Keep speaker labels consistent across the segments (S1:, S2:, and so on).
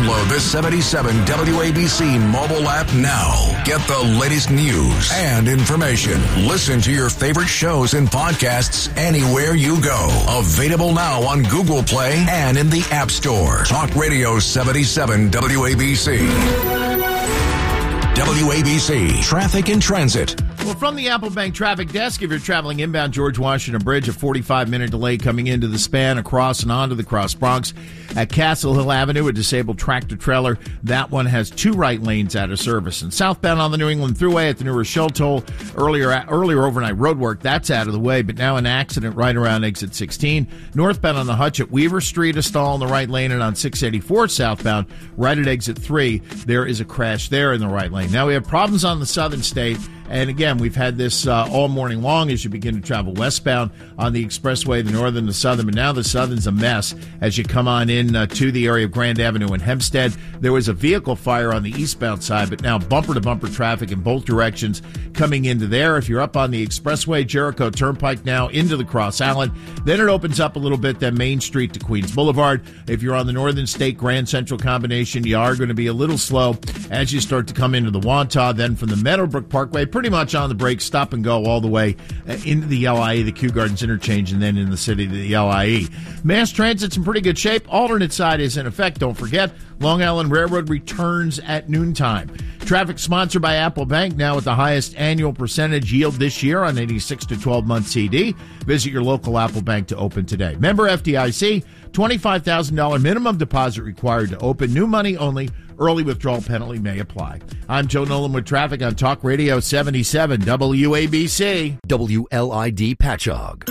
S1: Download the 77 WABC mobile app now. Get the latest news and information. Listen to your favorite shows and podcasts anywhere you go. Available now on Google Play and in the App Store. Talk Radio 77 WABC. WABC Traffic and Transit.
S2: Well, from the Apple Bank Traffic Desk, if you're traveling inbound George Washington Bridge, a 45-minute delay coming into the span across and onto the Cross Bronx. At Castle Hill Avenue, a disabled tractor-trailer. That one has 2 right lanes out of service. And southbound on the New England Thruway at the New Rochelle Toll, earlier overnight road work, that's out of the way, but now an accident right around exit 16. Northbound on the Hutch at Weaver Street, a stall in the right lane, and on 684 southbound, right at exit 3, there is a crash there in the right lane. Now we have problems on the southern state. And again, we've had this all morning long as you begin to travel westbound on the expressway, the northern to southern. But now the southern's a mess as you come on in to the area of Grand Avenue and Hempstead. There was a vehicle fire on the eastbound side, but now bumper-to-bumper traffic in both directions coming into there. If you're up on the expressway, Jericho Turnpike now into the Cross Island. Then it opens up a little bit, then Main Street to Queens Boulevard. If you're on the northern state Grand Central combination, you are going to be a little slow as you start to come into the Wantagh. Then from the Meadowbrook Parkway, pretty much on the break, stop and go all the way into the LIE, the Kew Gardens interchange, and then in the city to the LIE. Mass Transit's in pretty good shape. Alternate side is in effect. Don't forget, Long Island Railroad returns at noontime. Traffic sponsored by Apple Bank, now with the highest annual percentage yield this year on any 6 to 12-month CD. Visit your local Apple Bank to open today. Member FDIC, $25,000 minimum deposit required to open. New money only. Early withdrawal penalty may apply. I'm Joe Nolan with traffic on Talk Radio 77 WABC.
S3: WLID Patchogue.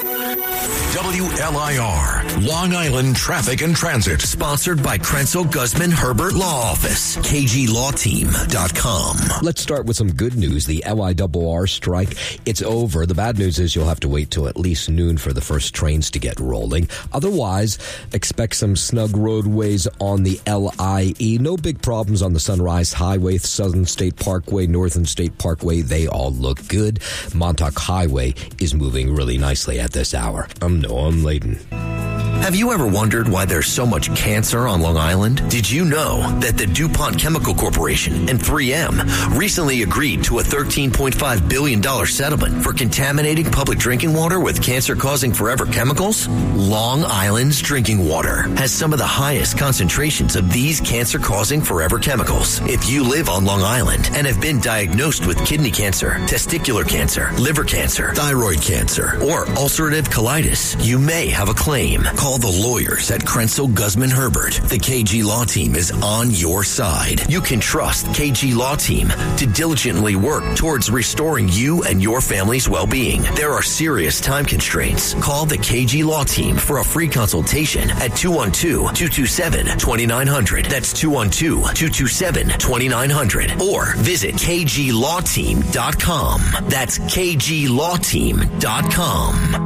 S1: WLIR, Long Island Traffic and Transit.
S3: Sponsored by Krenzel Guzman Herbert Law Office. KGLawTeam.com.
S4: Let's start with some good news. The LIRR strike, it's over. The bad news is you'll have to wait till at least noon for the first trains to get rolling. Otherwise, expect some snug roadways on the LIE. No big problems on the Sunrise Highway, Southern State Parkway, Northern State Parkway. They all look good. Montauk Highway is moving really nicely at this hour. I'm Noam Layden.
S3: Have you ever wondered why there's so much cancer on Long Island? Did you know that the DuPont Chemical Corporation and 3M recently agreed to a $13.5 billion settlement for contaminating public drinking water with cancer-causing forever chemicals? Long Island's drinking water has some of the highest concentrations of these cancer-causing forever chemicals. If you live on Long Island and have been diagnosed with kidney cancer, testicular cancer, liver cancer, thyroid cancer, or ulcerative colitis, you may have a claim. Call the lawyers at Krenzel Guzman Herbert. The KG Law Team is on your side. You can trust KG Law Team to diligently work towards restoring you and your family's well-being. There are serious time constraints. Call the KG Law Team for a free consultation at 212-227-2900. That's 212-227-2900. Or visit KGLawTeam.com. That's KGLawTeam.com.